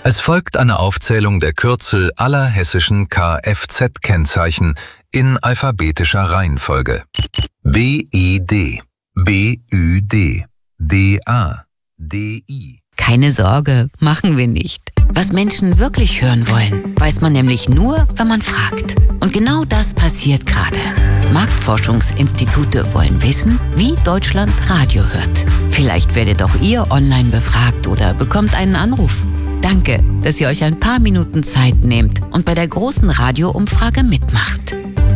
Es folgt eine Aufzählung der Kürzel aller hessischen Kfz-Kennzeichen in alphabetischer Reihenfolge. BID, BÜD, DA, DI. Keine Sorge, machen wir nicht. Was Menschen wirklich hören wollen, weiß man nämlich nur, wenn man fragt. Und genau das passiert gerade. Marktforschungsinstitute wollen wissen, wie Deutschland Radio hört. Vielleicht werdet auch ihr online befragt oder bekommt einen Anruf. Danke, dass ihr euch ein paar Minuten Zeit nehmt und bei der großen Radioumfrage mitmacht.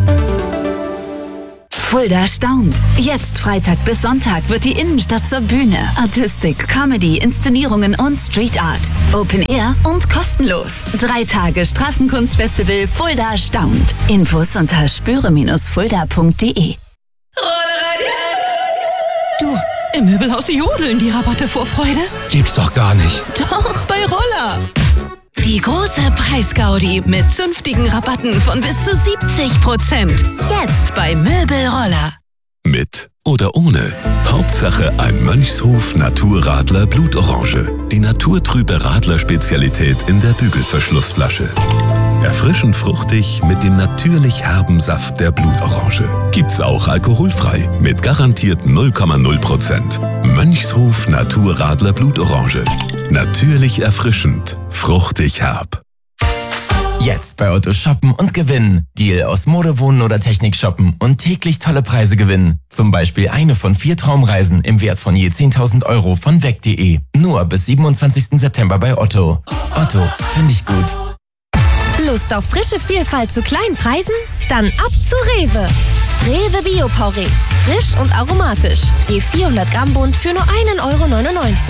Fulda staunt. Jetzt Freitag bis Sonntag wird die Innenstadt zur Bühne. Artistik, Comedy, Inszenierungen und Street Art. Open Air und kostenlos. 3 Tage Straßenkunstfestival Fulda staunt. Infos unter spüre-fulda.de. Du, im Möbelhaus jodeln die Rabatte vor Freude. Gibt's doch gar nicht. Doch, bei Roller. Die große Preisgaudi mit zünftigen Rabatten von bis zu 70%. Jetzt bei Möbelroller. Mit oder ohne. Hauptsache ein Mönchshof Naturradler Blutorange. Die naturtrübe Radler-Spezialität in der Bügelverschlussflasche. Erfrischend fruchtig mit dem natürlich herben Saft der Blutorange. Gibt's auch alkoholfrei mit garantiert 0,0%. Mönchshof Naturradler Blutorange. Natürlich erfrischend, fruchtig herb. Jetzt bei Otto shoppen und gewinnen. Deal aus Mode, Wohnen oder Technik shoppen und täglich tolle Preise gewinnen. Zum Beispiel eine von 4 Traumreisen im Wert von je 10.000 € von weg.de. Nur bis 27. September bei Otto. Otto, finde ich gut. Lust auf frische Vielfalt zu kleinen Preisen? Dann ab zu Rewe. Rewe Bio-Porree. Frisch und aromatisch. Je 400 Gramm Bund für nur 1,99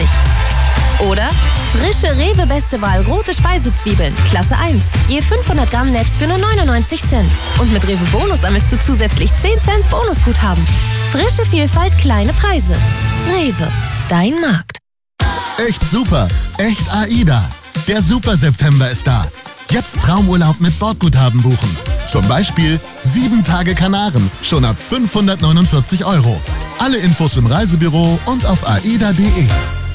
€. Oder frische Rewe Beste Wahl rote Speisezwiebeln, Klasse 1. Je 500 Gramm Netz für nur 99 Cent. Und mit Rewe Bonus sammelst du zusätzlich 10 Cent Bonusguthaben. Frische Vielfalt, kleine Preise. Rewe, dein Markt. Echt super, echt AIDA. Der Super September ist da. Jetzt Traumurlaub mit Bordguthaben buchen. Zum Beispiel 7 Tage Kanaren, schon ab 549 €. Alle Infos im Reisebüro und auf aida.de.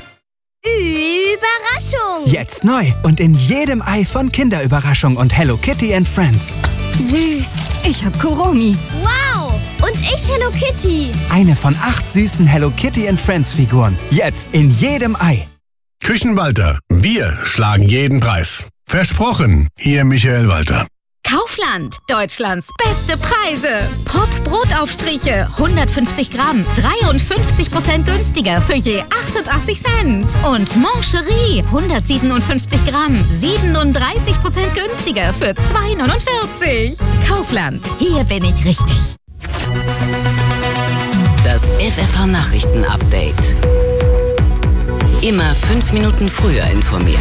Überraschung! Jetzt neu und in jedem Ei von Kinderüberraschung und Hello Kitty and Friends. Süß! Ich hab Kuromi. Wow! Und ich Hello Kitty. Eine von 8 süßen Hello Kitty and Friends Figuren. Jetzt in jedem Ei. Küchenwalter, wir schlagen jeden Preis. Versprochen, Ihr Michael Walter. Kaufland, Deutschlands beste Preise. Pop Brotaufstriche, 150 Gramm, 53% günstiger für je 88 Cent. Und Moncherie, 157 Gramm, 37% günstiger für 2,49. Kaufland, hier bin ich richtig. Das FFH-Nachrichten-Update. Immer 5 Minuten früher informiert.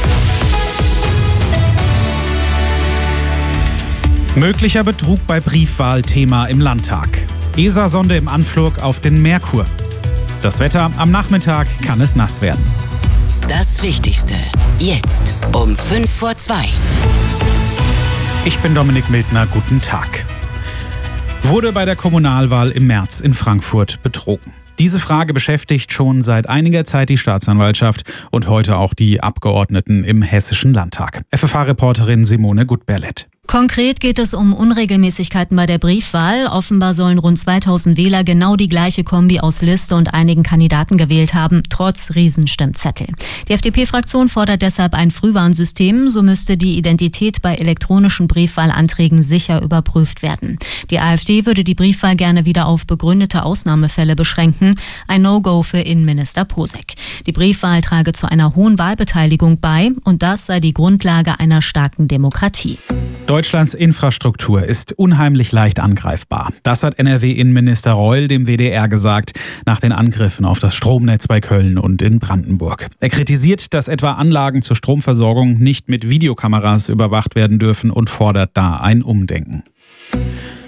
Möglicher Betrug bei Briefwahlthema im Landtag. ESA-Sonde im Anflug auf den Merkur. Das Wetter, am Nachmittag kann es nass werden. Das Wichtigste, jetzt um 1:55. Ich bin Dominik Mildner, guten Tag. Wurde bei der Kommunalwahl im März in Frankfurt betrogen? Diese Frage beschäftigt schon seit einiger Zeit die Staatsanwaltschaft und heute auch die Abgeordneten im Hessischen Landtag. FFH-Reporterin Simone Gutberlet. Konkret geht es um Unregelmäßigkeiten bei der Briefwahl. Offenbar sollen rund 2000 Wähler genau die gleiche Kombi aus Liste und einigen Kandidaten gewählt haben, trotz Riesenstimmzettel. Die FDP-Fraktion fordert deshalb ein Frühwarnsystem. So müsste die Identität bei elektronischen Briefwahlanträgen sicher überprüft werden. Die AfD würde die Briefwahl gerne wieder auf begründete Ausnahmefälle beschränken. Ein No-Go für Innenminister Posek. Die Briefwahl trage zu einer hohen Wahlbeteiligung bei und das sei die Grundlage einer starken Demokratie. Deutschlands Infrastruktur ist unheimlich leicht angreifbar. Das hat NRW-Innenminister Reul dem WDR gesagt, nach den Angriffen auf das Stromnetz bei Köln und in Brandenburg. Er kritisiert, dass etwa Anlagen zur Stromversorgung nicht mit Videokameras überwacht werden dürfen und fordert da ein Umdenken.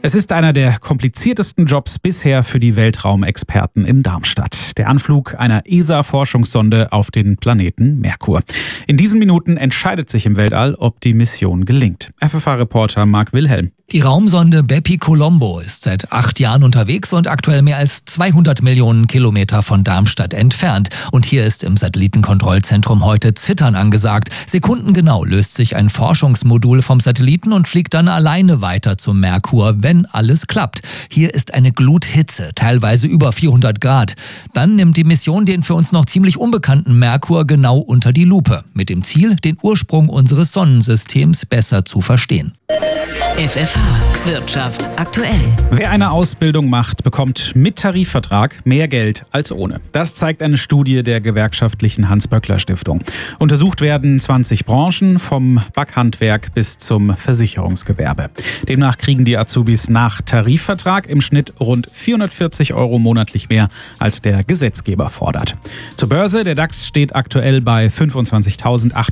Es ist einer der kompliziertesten Jobs bisher für die Weltraumexperten in Darmstadt. Der Anflug einer ESA-Forschungssonde auf den Planeten Merkur. In diesen Minuten entscheidet sich im Weltall, ob die Mission gelingt. FFH-Reporter Marc Wilhelm. Die Raumsonde Bepi-Colombo ist seit 8 Jahren unterwegs und aktuell mehr als 200 Millionen Kilometer von Darmstadt entfernt. Und hier ist im Satellitenkontrollzentrum heute Zittern angesagt. Sekundengenau löst sich ein Forschungsmodul vom Satelliten und fliegt dann alleine weiter zum Merkur, wenn alles klappt. Hier ist eine Gluthitze, teilweise über 400 Grad. Dann nimmt die Mission den für uns noch ziemlich unbekannten Merkur genau unter die Lupe. Mit dem Ziel, den Ursprung unseres Sonnensystems besser zu verstehen. FFH Wirtschaft aktuell. Wer eine Ausbildung macht, bekommt mit Tarifvertrag mehr Geld als ohne. Das zeigt eine Studie der gewerkschaftlichen Hans-Böckler-Stiftung. Untersucht werden 20 Branchen, vom Backhandwerk bis zum Versicherungsgewerbe. Demnach kriegen die Azubis nach Tarifvertrag im Schnitt rund 440 € monatlich mehr, als der Gesetzgeber fordert. Zur Börse, der DAX steht aktuell bei 25.800